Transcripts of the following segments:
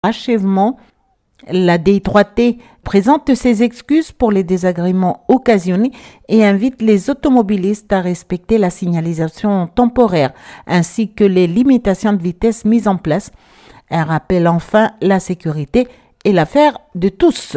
achèvement. La DI3T présente ses excuses pour les désagréments occasionnés et invite les automobilistes à respecter la signalisation temporaire ainsi que les limitations de vitesse mises en place. Elle rappelle enfin la sécurité est l'affaire de tous.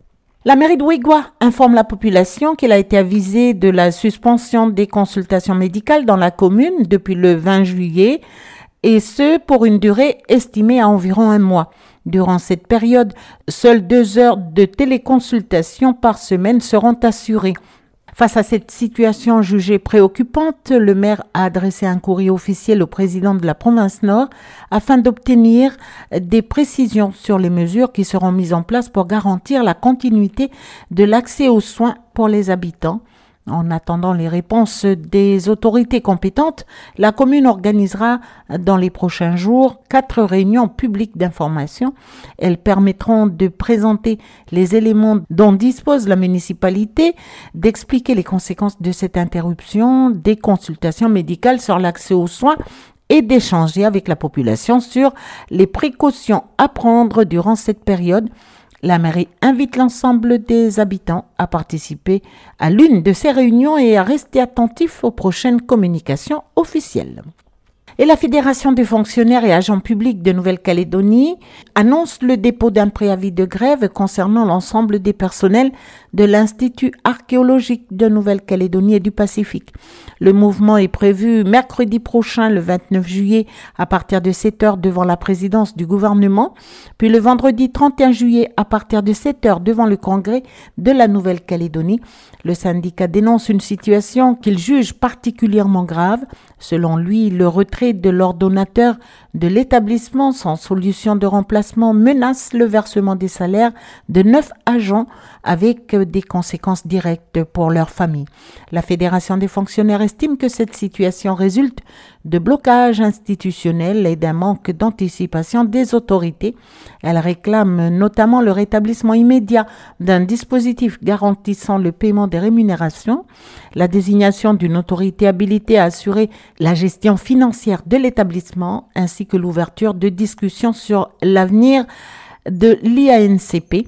La mairie de Ouigoua informe la population qu'elle a été avisée de la suspension des consultations médicales dans la commune depuis le 20 juillet et ce pour une durée estimée à environ un mois. Durant cette période, seules 2 heures de téléconsultation par semaine seront assurées. Face à cette situation jugée préoccupante, le maire a adressé un courrier officiel au président de la province Nord afin d'obtenir des précisions sur les mesures qui seront mises en place pour garantir la continuité de l'accès aux soins pour les habitants. En attendant les réponses des autorités compétentes, la commune organisera dans les prochains jours 4 réunions publiques d'information. Elles permettront de présenter les éléments dont dispose la municipalité, d'expliquer les conséquences de cette interruption, des consultations médicales sur l'accès aux soins et d'échanger avec la population sur les précautions à prendre durant cette période. La mairie invite l'ensemble des habitants à participer à l'une de ces réunions et à rester attentifs aux prochaines communications officielles. Et la Fédération des fonctionnaires et agents publics de Nouvelle-Calédonie annonce le dépôt d'un préavis de grève concernant l'ensemble des personnels de l'Institut archéologique de Nouvelle-Calédonie et du Pacifique. Le mouvement est prévu mercredi prochain, le 29 juillet, à partir de 7 heures devant la présidence du gouvernement, puis le vendredi 31 juillet à partir de 7 heures devant le Congrès de la Nouvelle-Calédonie. Le syndicat dénonce une situation qu'il juge particulièrement grave. Selon lui, le retrait de l'ordonnateur de l'établissement sans solution de remplacement menace le versement des salaires de 9 agents avec des conséquences directes pour leurs familles. La Fédération des fonctionnaires estime que cette situation résulte de blocages institutionnels et d'un manque d'anticipation des autorités. Elle réclame notamment le rétablissement immédiat d'un dispositif garantissant le paiement des rémunérations, la désignation d'une autorité habilitée à assurer la gestion financière de l'établissement, ainsi que l'ouverture de discussions sur l'avenir de l'IANCP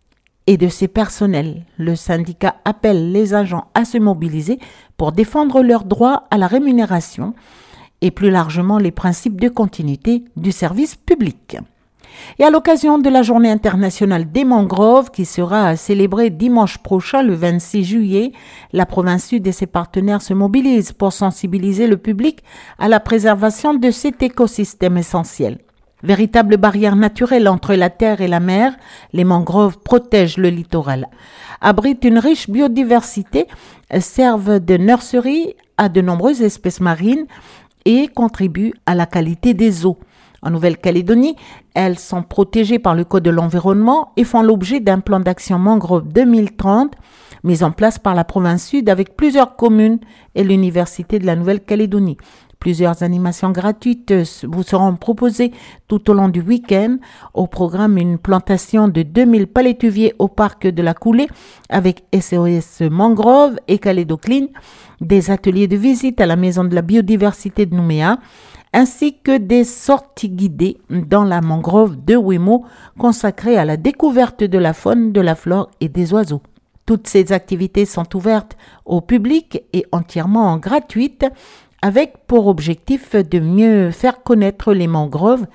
et de ses personnels. Le syndicat appelle les agents à se mobiliser pour défendre leurs droits à la rémunération et plus largement les principes de continuité du service public. Et à l'occasion de la Journée internationale des mangroves qui sera célébrée dimanche prochain, le 26 juillet, la province sud et ses partenaires se mobilisent pour sensibiliser le public à la préservation de cet écosystème essentiel. Véritable barrière naturelle entre la terre et la mer, les mangroves protègent le littoral, abritent une riche biodiversité, servent de nurserie à de nombreuses espèces marines et contribuent à la qualité des eaux. En Nouvelle-Calédonie, elles sont protégées par le Code de l'environnement et font l'objet d'un plan d'action mangrove 2030 mis en place par la province sud avec plusieurs communes et l'Université de la Nouvelle-Calédonie. Plusieurs animations gratuites vous seront proposées tout au long du week-end. Au programme, une plantation de 2000 palétuviers au parc de la Coulée avec SOS Mangrove et Calédocline, des ateliers de visite à la Maison de la Biodiversité de Nouméa, ainsi que des sorties guidées dans la mangrove de Ouémo consacrées à la découverte de la faune, de la flore et des oiseaux. Toutes ces activités sont ouvertes au public et entièrement gratuites, avec pour objectif de mieux faire connaître les mangroves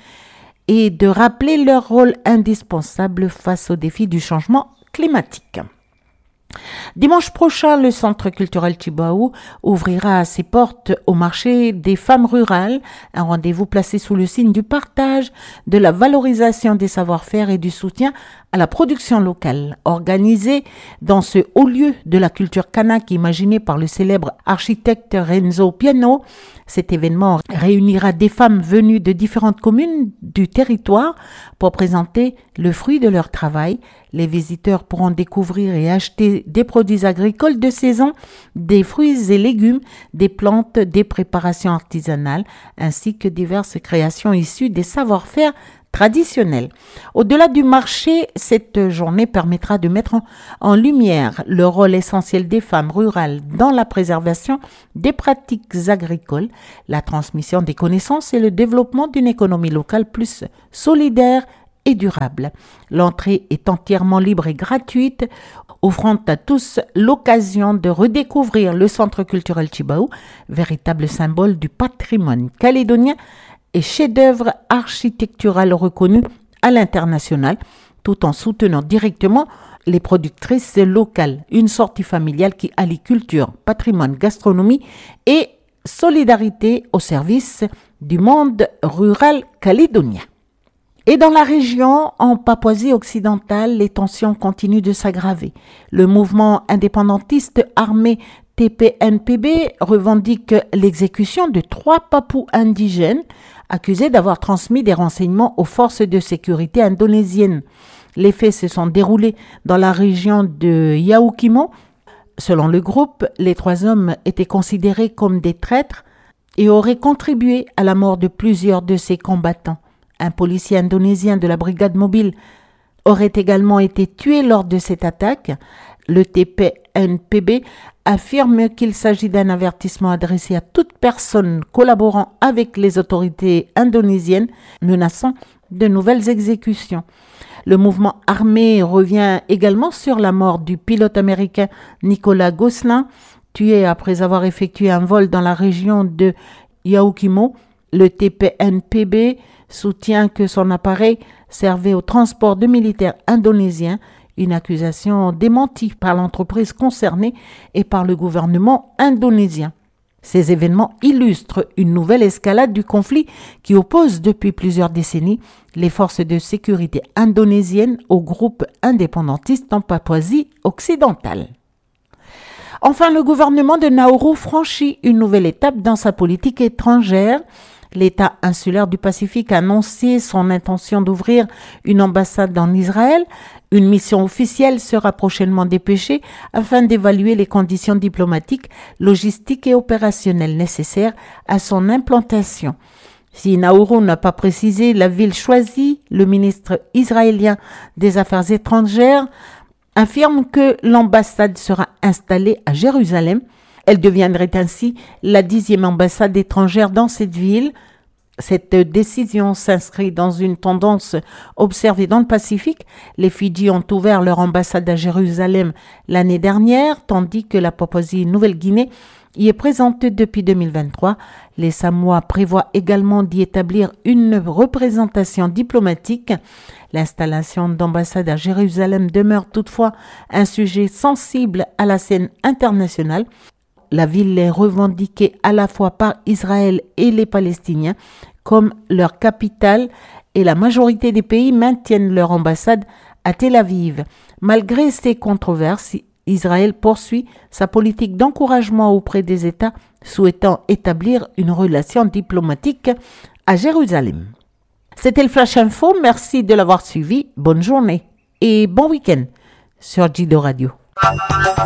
et de rappeler leur rôle indispensable face aux défis du changement climatique. Dimanche prochain, le Centre culturel Chibaou ouvrira ses portes au marché des femmes rurales, un rendez-vous placé sous le signe du partage, de la valorisation des savoir-faire et du soutien à la production locale. Organisé dans ce haut lieu de la culture kanak imaginé par le célèbre architecte Renzo Piano, cet événement réunira des femmes venues de différentes communes du territoire pour présenter le fruit de leur travail. Les visiteurs pourront découvrir et acheter des produits agricoles de saison, des fruits et légumes, des plantes, des préparations artisanales, ainsi que diverses créations issues des savoir-faire traditionnels. Au-delà du marché, cette journée permettra de mettre en lumière le rôle essentiel des femmes rurales dans la préservation des pratiques agricoles, la transmission des connaissances et le développement d'une économie locale plus solidaire et durable. L'entrée est entièrement libre et gratuite, offrant à tous l'occasion de redécouvrir le centre culturel Tjibaou, véritable symbole du patrimoine calédonien et chef-d'œuvre architectural reconnu à l'international, tout en soutenant directement les productrices locales. Une sortie familiale qui allie culture, patrimoine, gastronomie et solidarité au service du monde rural calédonien. Et dans la région, en Papouasie occidentale, les tensions continuent de s'aggraver. Le mouvement indépendantiste armé TPNPB revendique l'exécution de 3 Papous indigènes accusés d'avoir transmis des renseignements aux forces de sécurité indonésiennes. Les faits se sont déroulés dans la région de Yaoukimo. Selon le groupe, les 3 hommes étaient considérés comme des traîtres et auraient contribué à la mort de plusieurs de ces combattants. Un policier indonésien de la brigade mobile aurait également été tué lors de cette attaque. Le TPNPB affirme qu'il s'agit d'un avertissement adressé à toute personne collaborant avec les autorités indonésiennes, menaçant de nouvelles exécutions. Le mouvement armé revient également sur la mort du pilote américain Nicolas Gosselin, tué après avoir effectué un vol dans la région de Yaoukimo. Le TPNPB soutient que son appareil servait au transport de militaires indonésiens, une accusation démentie par l'entreprise concernée et par le gouvernement indonésien. Ces événements illustrent une nouvelle escalade du conflit qui oppose depuis plusieurs décennies les forces de sécurité indonésiennes au groupe indépendantiste en Papouasie occidentale. Enfin, le gouvernement de Nauru franchit une nouvelle étape dans sa politique étrangère. L'État insulaire du Pacifique a annoncé son intention d'ouvrir une ambassade en Israël. Une mission officielle sera prochainement dépêchée afin d'évaluer les conditions diplomatiques, logistiques et opérationnelles nécessaires à son implantation. Si Nauru n'a pas précisé la ville choisie, le ministre israélien des Affaires étrangères affirme que l'ambassade sera installée à Jérusalem. Elle deviendrait ainsi la 10e ambassade étrangère dans cette ville. Cette décision s'inscrit dans une tendance observée dans le Pacifique. Les Fidji ont ouvert leur ambassade à Jérusalem l'année dernière, tandis que la Papouasie-Nouvelle-Guinée y est présente depuis 2023. Les Samoa prévoient également d'y établir une représentation diplomatique. L'installation d'ambassades à Jérusalem demeure toutefois un sujet sensible à la scène internationale. La ville est revendiquée à la fois par Israël et les Palestiniens comme leur capitale et la majorité des pays maintiennent leur ambassade à Tel Aviv. Malgré ces controverses, Israël poursuit sa politique d'encouragement auprès des États souhaitant établir une relation diplomatique à Jérusalem. C'était le Flash Info, merci de l'avoir suivi, bonne journée et bon week-end sur Jido Radio.